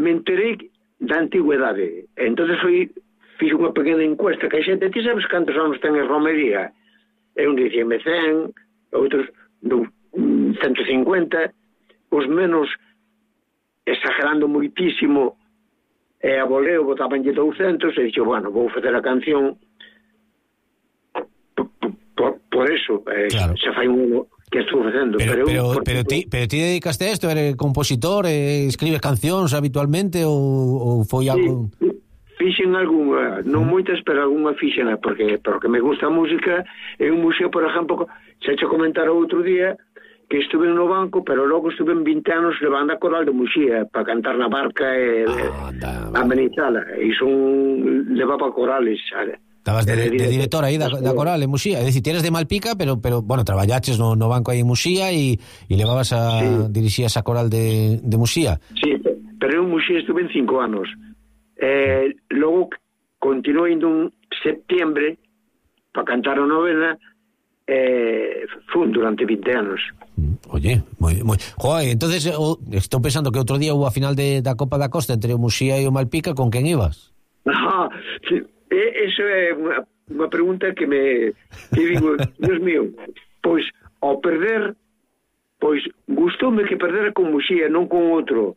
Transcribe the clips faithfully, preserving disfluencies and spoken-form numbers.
me enterei da antigüedade. Entonces foi fixe unha pequena encuesta que a xente, ti sabes cantos anos ten a romería? E un dicíame cen, outros no, ciento cincuenta, os menos exagerando moitísimo e a voleo botabanlle douscentos e dixo, bueno, vou facer a canción por, por, por eso eh, claro. Se fai un que estou facendo. Pero, pero, pero, porque, pero, ti, pero ti dedicaste a isto? Eres compositor? Eh, escribes cancións habitualmente ou, ou foi algo... Sí, fixen algunha, non moitas, pero algunha fixena, porque porque me gusta a música. E un museo, por exemplo, se che comentar outro día que estuve no banco, pero logo estuve en vinte anos levando a coral de Muxía para cantar na barca e ah, amenizala. E son levaba corales, sabe? Estabas de, de, de director aí da, da coral en Muxía, é dicir, eres de Malpica, pero pero bueno, traballaches no, no banco aí en Muxía e, e levabas a sí. dirixías a coral de, de Muxía. Sí, pero en Muxía estuve en cinco anos. Eh, logo continuou indo en septiembre para cantar a novena, eh, fun durante vinte anos. Oye, moi, moi... Joder, entonces oh, estou pensando que outro día hubo a final de, da Copa da Costa entre o Muxía e o Malpica, con quen ibas? Ah, sí. Eso é unha, unha pregunta que me que digo, Dios mío, pois ao perder, pois gustoume que perdera con Muxía, non con outro.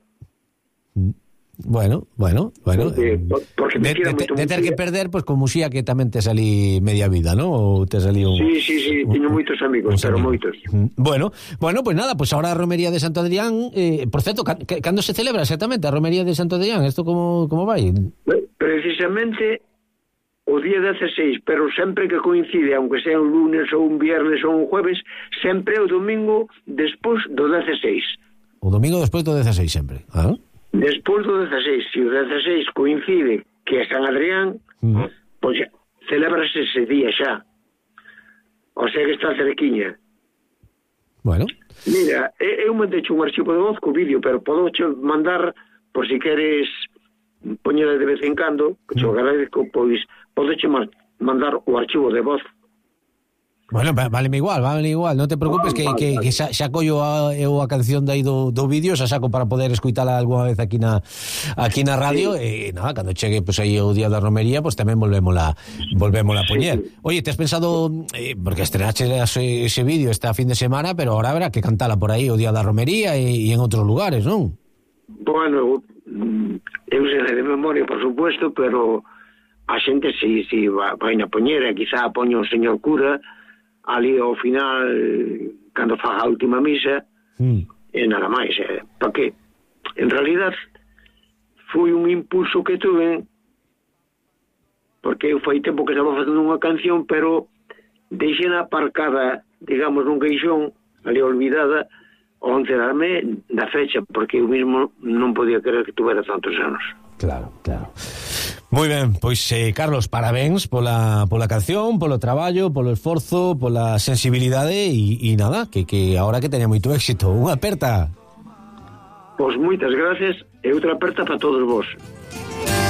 Bueno, bueno, bueno. Porque, porque me de, de, de ter que perder, pois pues, con Muxía que tamén te salí media vida, ¿no? Ou te salí un... Sí, sí, sí, un, teño moitos amigos, pero amigos. moitos. Bueno, bueno, pues nada, pues ahora a Romería de Santo Adrián, eh, por certo, cando se celebra exactamente a Romería de Santo Adrián? Isto como como vai? Precisamente o día dieciséis, pero sempre que coincide, aunque sea un lunes ou un viernes ou un jueves, sempre o domingo despois do dieciséis. O domingo despois do dieciséis sempre, ah? Despois do dieciséis, se o dieciséis coincide que é San Adrián, uh-huh. pois pues, celebrase ese día xa. O sea que está cerquiña. Bueno. Mira, eu mandecho un archivo de voz co vídeo, pero podo mandar, por si queres poñela de vez en cando, que te agradezco, pois podeche mandar o archivo de voz. Bueno, váleme igual, váleme igual, non te preocupes, que, que, que xa, xa collo a, eu a canción de aí do, do vídeo, xa saco para poder escuitala algunha vez aquí na aquí na radio, sí. E nada, cando chegue pues, aí o día da romería, pues tamén volvémola volvémola a poñer. Sí. Oye, te has pensado, eh, porque estrenaste ese, ese vídeo esta fin de semana, pero ahora habrá que cantala por aí o día da romería e, e en outros lugares, non? Bueno, eu sei de memoria, por supuesto, pero a xente si, si vai na poñera, quizá poño o señor cura ali ao final, cando faga a última misa, mm. e nada máis, eh, porque en realidad foi un impulso que tuve, porque eu foi tempo que estaba facendo unha canción, pero deixena aparcada, digamos, nun queixón, ali olvidada, ao enterarme da fecha, porque eu mismo non podía creer que tuvera tantos anos. Claro, claro. Moi ben, pois eh, Carlos, parabéns pola, pola canción, polo traballo, polo esforzo, pola sensibilidade e, e nada, que, que ahora que teña moito éxito. Unha aperta. Pois moitas gracias e outra aperta para todos vos.